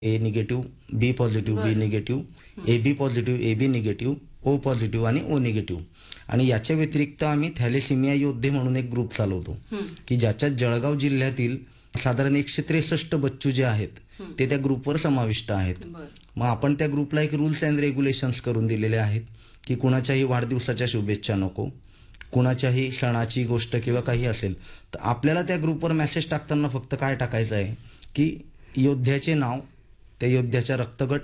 A negative, B positive, बी बरं. Negative, A B positive, A B negative, O positive आणि ओ negative. आणि याच्या व्यतिरिक्त आम्ही थॅलेसिमिया योद्धे म्हणून एक ग्रुप चालवतो, की ज्याच्यात जळगाव जिल्ह्यातील साधारण 163 बच्चू जे आहेत ते त्या ग्रुपवर समाविष्ट आहेत. बरं. मग आपण त्या ग्रुपला एक रूल्स अँड रेग्युलेशन्स करून दिलेले आहेत, की कुणाच्याही वाढदिवसाच्या शुभेच्छा नको, कुणाच्याही सणाची गोष्ट किंवा काही असेल तर आपल्याला त्या ग्रुपवर मेसेज टाकताना फक्त काय टाकायचं आहे, की योद्ध्याचे नाव, त्या योद्ध्याचा रक्तगट,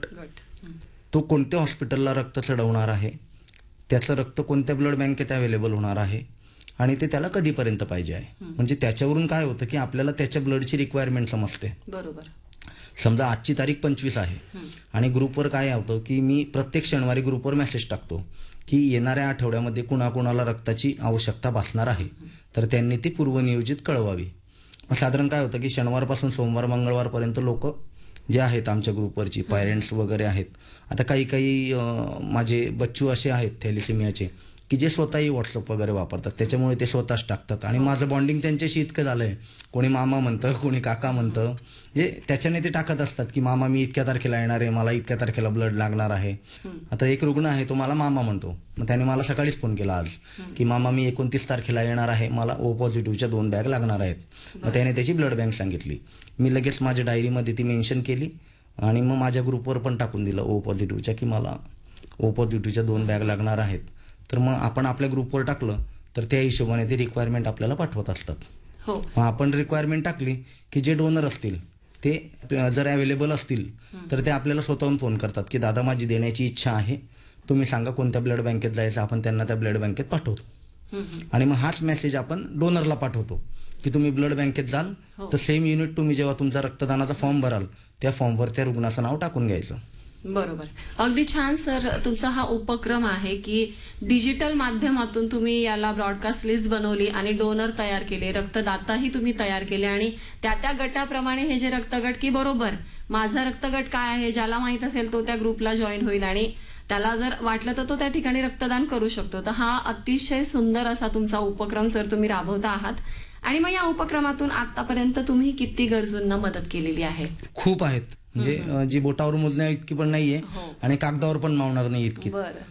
तो कोणत्या हॉस्पिटलला रक्त चढवणार आहे, त्याचं रक्त कोणत्या ब्लड बँकेत अवेलेबल होणार आहे आणि ते त्याला कधीपर्यंत पाहिजे आहे. म्हणजे त्याच्यावरून काय होतं, की आपल्याला त्याच्या ब्लडची रिक्वायरमेंट समजते. बरोबर. समजा आजची तारीख 25 आहे आणि ग्रुपवर काय होतं, की मी प्रत्येक शनिवारी ग्रुपवर मेसेज टाकतो, की येणाऱ्या आठवड्यामध्ये कुणाकुणाला रक्ताची आवश्यकता भासणार आहे, तर त्यांनी ती पूर्वनियोजित कळवावी. मग साधारण काय होतं, की शनिवारपासून सोमवार मंगळवारपर्यंत लोक जे आहेत आमच्या ग्रुपवरची पेरेंट्स वगैरे आहेत. आता काही माझे बच्चू असे आहेत थॅलेसिमियाचे, की जे स्वतःही व्हॉट्सअप वगैरे वापरतात, त्याच्यामुळे ते स्वतःच टाकतात आणि माझं बॉन्डिंग त्यांच्याशी इतकं झालं आहे, कोणी मामा म्हणतं, कोणी काका म्हणतं, म्हणजे त्याच्याने ते टाकत असतात, की मामा मी इतक्या तारखेला येणार आहे, मला इतक्या तारखेला ब्लड लागणार आहे. आता एक रुग्ण आहे, तो मला मामा म्हणतो, मग त्याने मला सकाळीच फोन केला आज, की मामा मी 29 तारखेला येणार आहे, मला ओ पॉझिटिव्हच्या 2 बॅग लागणार आहेत. मग त्याने त्याची ब्लड बँक सांगितली. मी लगेच माझ्या डायरीमध्ये ती मेन्शन केली आणि मग माझ्या ग्रुपवर पण टाकून दिलं ओ पॉझिटिव्हच्या, की मला ओ पॉझिटिव्हच्या 2 बॅग लागणार आहेत. तर मग आपण आपल्या ग्रुपवर टाकलं तर त्या हिशोबाने ते रिक्वायरमेंट आपल्याला पाठवत असतात. हो. मग आपण रिक्वायरमेंट टाकली की जे डोनर असतील ते जर अवेलेबल असतील तर ते आपल्याला स्वतःहून फोन करतात, की दादा माझी देण्याची इच्छा आहे, तुम्ही सांगा कोणत्या ब्लड बँकेत जायचं, आपण त्यांना त्या ब्लड बँकेत पाठवतो. आणि मग हाच मेसेज आपण डोनरला पाठवतो, की तुम्ही ब्लड बँकेत जाल तर सेम युनिट तुम्ही जेव्हा तुमचा रक्तदानाचा फॉर्म भराल त्या फॉर्मवर त्या रुग्णाचं नाव टाकून घ्यायचं. बरोबर. अगदी छान सर, तुमचा हा उपक्रम आहे की डिजिटल माध्यमातून तुम्ही याला ब्रॉडकास्ट लिस्ट बनवली आणि डोनर तयार केले, रक्तदाताही तुम्ही तयार केले आणि त्या गटाप्रमाणे हे जे रक्तगट, की बरोबर माझा रक्तगट काय आहे, ज्याला माहित असेल तो त्या ग्रुपला जॉईन होईल आणि त्याला जर वाटलं तर तो त्या ठिकाणी रक्तदान करू शकतो. तर हा अतिशय सुंदर असा तुमचा उपक्रम सर तुम्ही राबवता आहात. आणि मग या उपक्रमातून आतापर्यंत तुम्ही किती गरजूंना मदत केलेली आहे? खूप आहेत, म्हणजे जी बोटावर मोजण्या इतकी पण नाहीये आणि कागदावर पण मावणार नाही इतकी,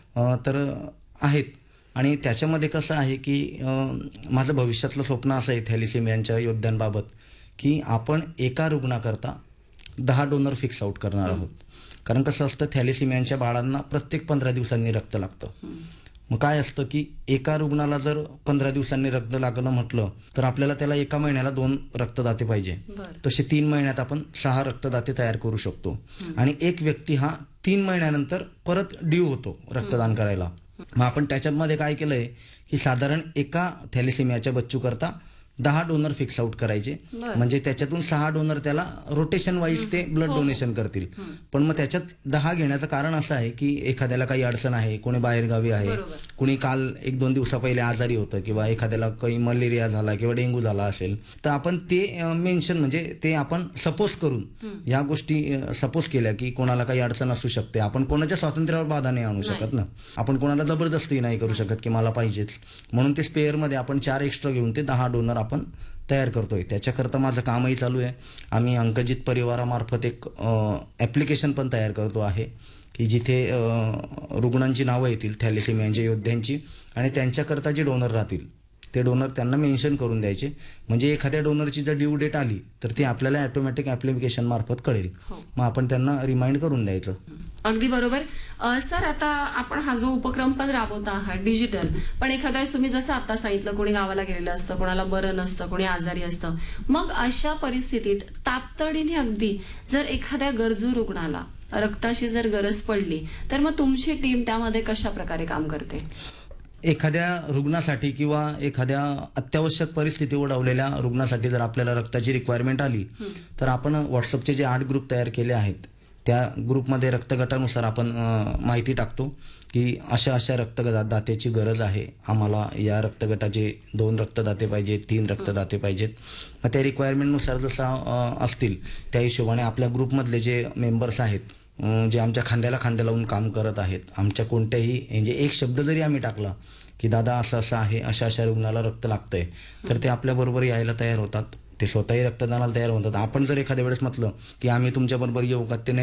तर आहेत. आणि त्याच्यामध्ये कसं आहे, की माझं भविष्यातलं स्वप्न असं आहे थॅलेसिमियाच्या योद्ध्यांबाबत, की आपण एका रुग्णाकरता 10 डोनर फिक्स आउट करणार आहोत. कारण कसं असतं, थॅलेसिमियाच्या बाळांना प्रत्येक 15 दिवसांनी रक्त लागतं. मग काय असतं, की एका रुग्णाला जर 15 दिवसांनी रक्त लागलं म्हटलं तर आपल्याला त्याला एका महिन्याला 2 रक्तदाते पाहिजे. तसे 3 महिन्यात आपण 6 रक्तदाते तयार करू शकतो. आणि एक व्यक्ती हा 3 महिन्यानंतर परत ड्यू होतो रक्तदान करायला. मग आपण त्याच्यामध्ये काय केलंय, की साधारण एका थॅलेसिमियाच्या बच्चू करता 10 डोनर फिक्स आउट करायचे, म्हणजे त्याच्यातून 6 डोनर त्याला रोटेशन वाईज ते ब्लड डोनेशन करतील. पण मग त्याच्यात 10 घेण्याचं कारण असं आहे, की एखाद्याला काही अडचण आहे, कोणी बाहेरगावी आहे, कोणी काल 1-2 दिवसा पहिले आजारी होतं किंवा एखाद्याला काही मलेरिया झाला किंवा डेंग्यू झाला असेल, तर आपण ते मेन्शन, म्हणजे ते आपण सपोज करून या गोष्टी सपोज केल्या, की कोणाला काही अडचण असू शकते. आपण कोणाच्या स्वातंत्र्यावर बाधा नाही आणू शकत ना, आपण कोणाला जबरदस्ती नाही करू शकत की मला पाहिजेच. म्हणून ते स्पेअरमध्ये आपण 4 एक्स्ट्रा घेऊन ते 10 डोनर आपण तयार करतोय. त्याच्याकरता माझं कामही चालू आहे. आम्ही अंकजित परिवारामार्फत एक ॲप्लिकेशन पण तयार करतो आहे, की जिथे रुग्णांची नावं येतील थॅलेसिमियाच्या योद्ध्यांची आणि त्यांच्याकरता जे डोनर राहतील ते डोनर त्यांना मेन्शन करून द्यायचे. म्हणजे एखाद्या डोनरची जर ड्यू डेट आली तर ती आपल्याला ऑटोमॅटिक ॲप्लिकेशन मार्फत कळेल. मग आपण त्यांना रिमाइंड करून द्यायचं. अगदी बरोबर. सर, आता आपण हा जो उपक्रम पण राबवता आहात डिजिटल, पण एखाद्या तुम्ही जसं आता सांगितलं, कोणी गावाला गेलेलं असतं, कोणाला बरं नसतं, कोणी आजारी असतं, मग अशा परिस्थितीत तातडीने अगदी जर एखाद्या गरजू रुग्णाला रक्ताची जर गरज पडली तर मग तुमची टीम त्यामध्ये कशा प्रकारे काम करते? एखाद्या रुग्णासाठी किंवा एखाद्या अत्यावश्यक परिस्थिती ओढवलेल्या रुग्णासाठी जर आपल्याला रक्ताची रिक्वायरमेंट आली तर आपण व्हॉट्सअपचे जे 8 ग्रुप तयार केले आहेत त्या ग्रुपमध्ये रक्तगटानुसार आपण माहिती टाकतो, की अशा रक्तदात्याची गरज आहे, आम्हाला या रक्तगटाचे 2 रक्तदाते पाहिजेत, 3 रक्तदाते पाहिजेत. मग त्या रिक्वायरमेंटनुसार जसं असतील त्या हिशोबाने आपल्या ग्रुपमधले जे मेंबर्स आहेत, जे आमच्या खांद्याला खांद्या लावून काम करत आहेत, आमच्या कोणत्याही म्हणजे एक शब्द जरी आम्ही टाकला, की दादा असं आहे, अशा रुग्णाला रक्त लागतंय, तर ते आपल्याबरोबर यायला तयार होतात. ते स्वतःही रक्तदानाला तयार होतात. आपण जर एखाद्या वेळेस म्हटलं, की आम्ही तुमच्याबरोबर येऊ का, ते